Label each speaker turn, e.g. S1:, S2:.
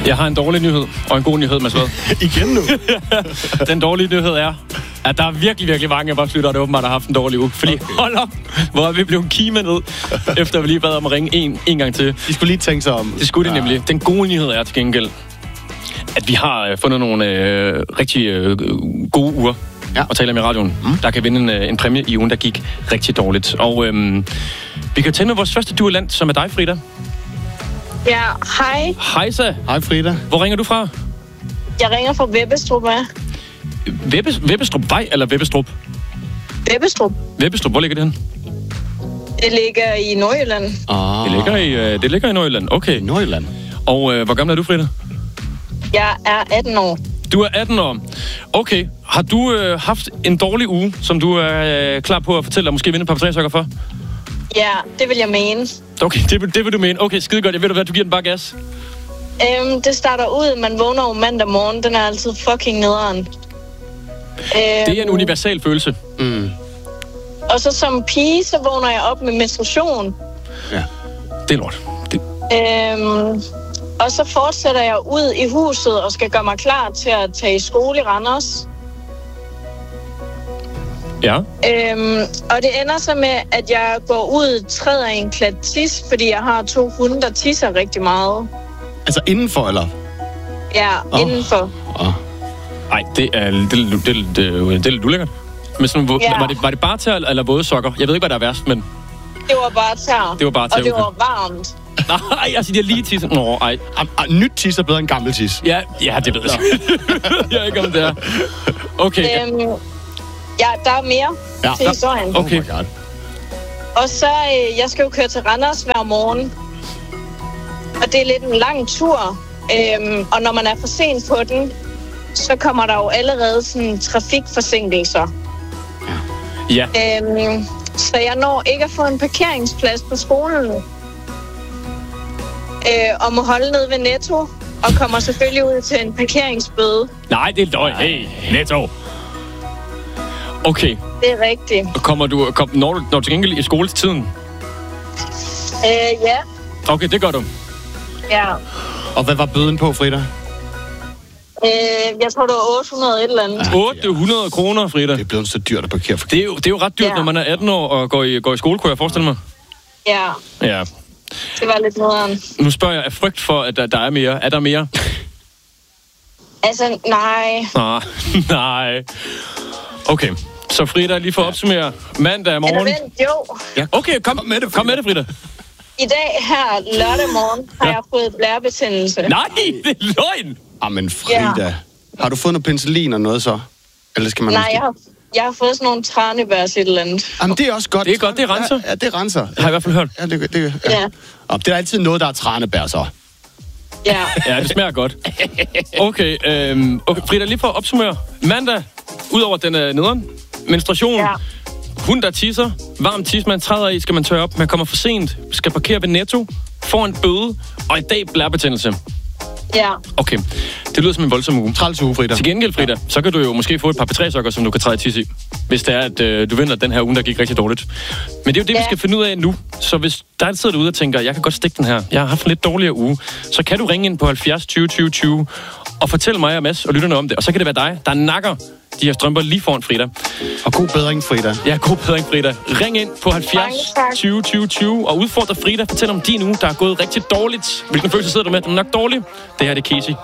S1: Jeg har en dårlig nyhed og en god nyhed, Mads Vad.
S2: Igen nu?
S1: Den dårlige nyhed er, at der er virkelig, virkelig mange af vores lyttere, der åbenbart har haft en dårlig uge. Fordi hold op, hvor vi blev kimet ned, efter vi lige bad om at ringe en gang til.
S2: De skulle lige tænke sig om.
S1: Det skulle de nemlig. Den gode nyhed er til gengæld, at vi har fundet nogle rigtig gode uger at tale om i radioen. Der kan vinde en præmie i ugen, der gik rigtig dårligt. Og vi kan tænde med vores første duellant, som er dig, Frida.
S3: Ja, hej.
S1: Hej, så.
S2: Hej, Frida.
S1: Hvor ringer du fra?
S3: Jeg ringer fra Vebbestrup,
S1: Vebbestrup Vej eller Vebbestrup?
S3: Vebbestrup.
S1: Vebbestrup, hvor ligger det hen?
S3: Det ligger i Nordjylland.
S1: Det ligger i Nordjylland, okay.
S2: Nordjylland.
S1: Og hvor gammel er du, Frida?
S3: Jeg er 18 år.
S1: Du er 18 år. Okay. Har du haft en dårlig uge, som du er klar på at fortælle og måske vinde et par patræsokker for?
S3: Ja, det vil jeg mene.
S1: Okay, det vil du mene. Okay, skide godt. Jeg ved du hvad, du giver den bare gas.
S3: Det starter ud, man vågner jo mandag morgen. Den er altid fucking nederen.
S1: Det er en universal følelse.
S3: Og så som pige, så vågner jeg op med menstruation.
S1: Ja, det er lort.
S3: Og så fortsætter jeg ud i huset og skal gøre mig klar til at tage i skole i Randers.
S1: Ja.
S3: Og det ender så med, at jeg går ud, træder i en klat tis, fordi jeg har 2 hunde, der tisser rigtig meget.
S2: Altså indenfor, eller?
S3: Ja, indenfor.
S1: Nej, det er lidt ulækkert. Men sådan, var det bare tær eller våde sokker? Jeg ved ikke, hvad der er værst, men...
S3: Det var bare tær.
S1: Det var bare tær,
S3: og det var varmt.
S1: Nej, altså, de har lige tisset. Nå, ej.
S2: Nyt tis er bedre end gammel tis.
S1: Ja, det ved jeg. Jeg er ikke om det er. Okay.
S3: Ja, der er mere til historien.
S1: Okay.
S3: Og så, jeg skal jo køre til Randers hver morgen. Og det er lidt en lang tur. Og når man er for sent på den, så kommer der jo allerede sådan trafikforsinkelser.
S1: Ja.
S3: Så jeg når ikke at få en parkeringsplads på skolen. Og må holde ned ved Netto. Og kommer selvfølgelig ud til en parkeringsbøde.
S1: Nej, det er løgn. Hey, Netto. Okay.
S3: Det er rigtigt.
S1: Når du til gengæld i skoletiden?
S3: Ja.
S1: Okay, det gør du.
S3: Ja.
S2: Og hvad var bøden på, Frida?
S3: Jeg tror, det var 800 et eller andet.
S1: 800 kroner, Frida.
S2: Det er blevet så dyrt at parkere.
S1: Det er jo ret dyrt, når man er 18 år og går i skole, kunne jeg forestille mig.
S3: Ja.
S1: Ja.
S3: Det var lidt nederen.
S1: Nu spørger jeg af frygt for, at der er mere. Er der mere?
S3: Altså, nej.
S1: Nej. Okay. Så Frida, lige for at opsummere. Mandag morgen.
S3: Eller vent, jo.
S1: Ja. Okay, kom med det, Frida.
S3: I dag her, lørdag morgen, har jeg fået blærebetændelse.
S1: Nej, det er løgn!
S2: Jamen, Frida. Ja. Har du fået noget penicillin og noget så? Eller skal man
S3: jeg har fået sådan nogle tranebærs et eller andet.
S2: Jamen, det er også godt.
S1: Det er godt, det renser.
S2: Ja, det renser.
S1: Har jeg i hvert fald hørt.
S2: Ja, ja. Og det er altid noget, der er tranebær så.
S3: Ja.
S1: Ja, det smager godt. Okay, Frida, lige for at opsummere. Mandag, udover den nederen, menstruation, hund, der tisser, varm tis, man træder i, skal man tørre op, man kommer for sent, skal parkere ved Netto, får en bøde, og i dag blærebetændelse.
S3: Ja.
S1: Okay, det lyder som en voldsom uge.
S2: Træls uge, Frida.
S1: Til gengæld, Frida, så kan du jo måske få et par patræsokker, som du kan træde i tis i, hvis det er, at du vinder den her uge, der gik rigtig dårligt. Men det er jo det, vi skal finde ud af nu. Så hvis der sidder derude og tænker, jeg kan godt stikke den her, jeg har haft en lidt dårligere uge, så kan du ringe ind på 70 20 20 20 og fortælle mig og Mads og lytterne om det. Og så kan det være dig, der nakker de her strømper lige foran Frida.
S2: Og god bedring, Frida.
S1: Ja, god bedring, Frida. Ring ind på 70 20 20 20 og udfordre Frida. Fortæl om din uge, der er gået rigtig dårligt. Hvilken følelse sidder du med? Den er nok dårlig. Det her er Casey.